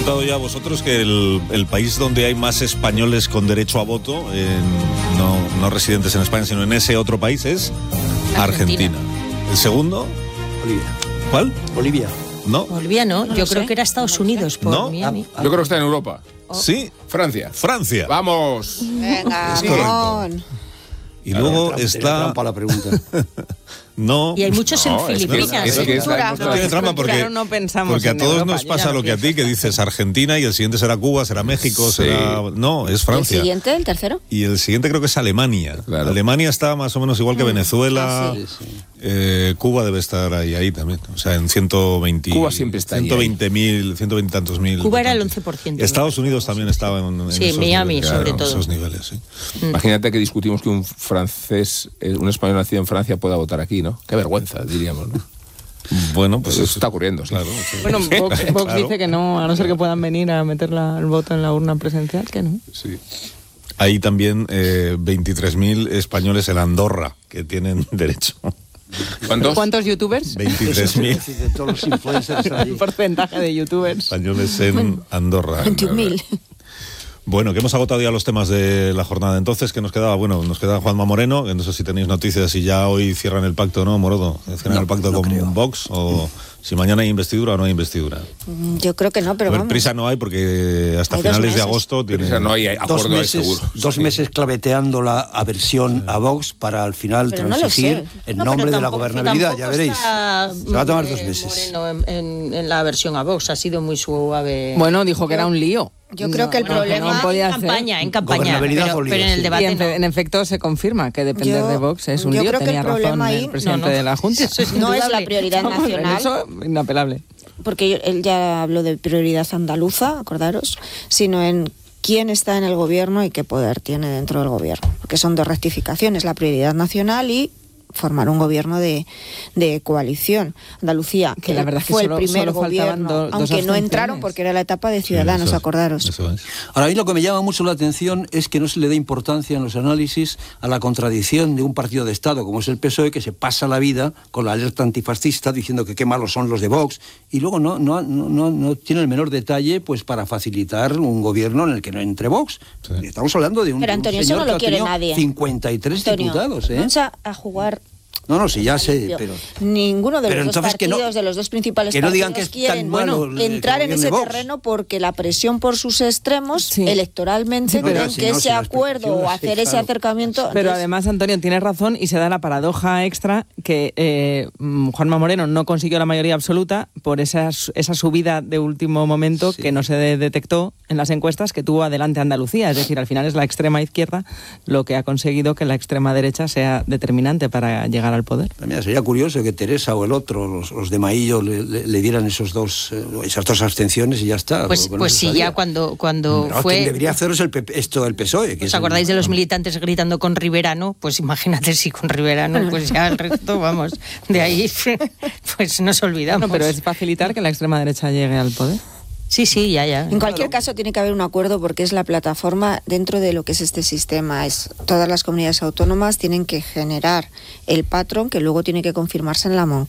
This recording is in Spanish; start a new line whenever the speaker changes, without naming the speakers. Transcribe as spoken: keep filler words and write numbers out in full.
contado ya a vosotros que el, el país donde hay más españoles con derecho a voto, en, no, no residentes en España, sino en ese otro país, es Argentina. Argentina. ¿El segundo?
Bolivia.
¿Cuál?
Bolivia.
¿No?
Bolivia no,
no
yo
sé.
creo que era Estados Unidos por
¿No?
Miami.
Yo creo que está en Europa.
Oh.
Sí.
Francia.
Francia.
Vamos.
Venga,
Es correcto.
Ramón.
Y luego
Tiene
está...
trampa la pregunta.
No.
Y hay muchos
No,
en
es que-
Filipinas.
es que esa-
No tiene trampa porque,
Claro, no pensamos
porque a
en
todos
Europa,
nos
yo
pasa
ya no
lo que a ti,
pienso.
que dices Argentina y el siguiente será Cuba, será México,
Sí.
será... No, es
¿Y el
Francia.
siguiente, el tercero?
Y el siguiente creo que es Alemania.
Claro.
Alemania está más o menos igual que Venezuela.
Ah, sí.
Sí, sí.
Eh, Cuba debe estar ahí, ahí también. O sea, en ciento veinte.
Cuba siempre está ahí,
ciento veinte mil, ciento veinte tantos mil.
Cuba era el
votantes.
once por ciento.
Estados Unidos también estaba en, en
Sí,
esos
Miami,
niveles,
sobre
en
todo.
esos niveles, sí.
Imagínate que discutimos que un francés, eh, un español nacido en Francia pueda votar aquí, ¿no? Qué vergüenza, diríamos, ¿no?
Bueno, pues
Eso
eso
está ocurriendo, sí.
Claro, sí.
Bueno, Vox, Vox
Claro.
dice que no, a no ser que puedan venir a meter la- el voto en la urna presencial, que no.
Sí.
Hay también eh, veintitrés mil españoles en Andorra que tienen derecho.
¿Cuántos?
¿Cuántos youtubers?
veintitrés mil
Es decir, de todos los influencers están allí.
El porcentaje de youtubers.
españoles en Andorra.
veintiún mil.
Bueno, que hemos agotado ya los temas de la jornada. Entonces, ¿qué nos quedaba? Bueno, nos queda Juanma Moreno, que no sé si tenéis noticias, si ya hoy cierran el pacto, ¿no, Morodo? ¿Cierran
No,
el pacto
no
con
creo.
Vox? O si mañana hay investidura o no hay investidura.
Mm, Yo creo que no, pero
A ver,
vamos.
prisa no hay porque hasta
Hay dos
finales de
meses.
agosto
Pero,
tiene...
o sea, no hay
Dos
acuerdo ahí
meses,
seguro.
dos
Sí.
meses claveteando la aversión a Vox para al final
Pero no lo
transigir
sé.
en
No,
nombre
pero
de la
tampoco-
gobernabilidad,
tampoco
ya veréis.
está,
Se va a tomar
eh,
dos meses.
Moreno en, en- en la versión a Vox ha sido muy suave.
Bueno, dijo que era un lío.
Yo creo que el
Bueno,
problema-
no podía
en
hacer.
campaña, en campaña,
Gobernabilidad
pero,
o lío,
pero en el
sí.
Y
debate
en,
no.
en efecto se confirma que depender
Yo-
de Vox es un
yo
lío.
creo que el
Tenía razón
problema ahí-
el presidente
no, no.
de la Junta.
Eso es
No es la
indudable.
prioridad
Vamos, en
nacional.
eso, inapelable.
Porque él ya habló de prioridad andaluza, acordaros, sino en quién está en el gobierno y qué poder tiene dentro del gobierno. Porque son dos rectificaciones, la prioridad nacional y formar un gobierno de, de coalición. Andalucía,
Que la verdad es que
fue
solo-
el primer
solo faltaban
gobierno,
do- dos
aunque no
abstenciones.
entraron porque era la etapa de Ciudadanos,
Eso es,
acordaros.
eso es.
Ahora, a mí lo que me llama mucho la atención es que no se le dé importancia en los análisis a la contradicción de un partido de Estado como es el P S O E, que se pasa la vida con la alerta antifascista diciendo que qué malos son los de Vox, y luego no, no, no, no, no tiene el menor detalle pues para facilitar un gobierno en el que no entre Vox.
Sí.
Estamos hablando de un,
Pero
de un
Antonio, eso
señor
no
que
lo
ha
quiere
tenido
nadie.
cincuenta y tres
Antonio,
diputados, ¿eh?
vamos a, a jugar.
No, no, sí, ya sé, pero...
Ninguno de
Pero
los dos
entonces que no-
partidos, de los dos principales
que no
partidos,
digan que es
quieren
tan malo
bueno,
el-
entrar
que
en
gobierne
ese
Vox.
terreno porque la presión por sus extremos
Sí.
electoralmente
Sí, pero
creen
si
que
no,
ese
si la
acuerdo o
explicación
hacer
es,
ese
claro.
acercamiento.
Pero
entonces,
además Antonio tiene razón y se da la paradoja extra que eh, mm, Juanma Moreno no consiguió la mayoría absoluta por esa, esa subida de último momento
Sí.
que no se de- detectó en las encuestas que tuvo adelante Andalucía. Es decir, al final es la extrema izquierda lo que ha conseguido que la extrema derecha sea determinante para llegar al poder.
Mira, sería curioso que Teresa o el otro, los, los de Maillo, le, le- le dieran esos dos, eh, esas dos abstenciones y ya está.
Pues,
Con
pues
eso
sí,
estaría.
ya cuando, cuando
No,
fue...
quien debería hacer es el P P, esto el P S O E. Que
¿Os
es el-
acordáis de los militantes gritando con Riverano? Pues imagínate si con Riverano, pues ya el resto, vamos, de ahí pues nos olvidamos.
No, pero es facilitar que la extrema derecha llegue al poder.
Sí, sí, ya, ya.
en cualquier caso tiene que haber un acuerdo porque es la plataforma dentro de lo que es este sistema. Es todas las comunidades autónomas tienen que generar el patrón que luego tiene que confirmarse en la Moncloa.